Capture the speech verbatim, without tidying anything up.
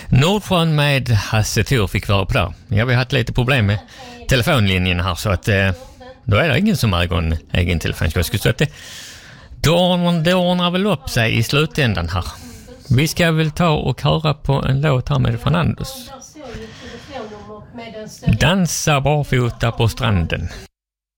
Nordsjön med Hasse Thor fick vara på där. Ja, vi har haft lite problem med telefonlinjen här så att eh, då är det ingen som äger en egen telefonskål. Så att det då, då ordnar väl upp sig i slutändan här. Vi ska väl ta och höra på en låt här med Fernandes. Dansa barfota på stranden.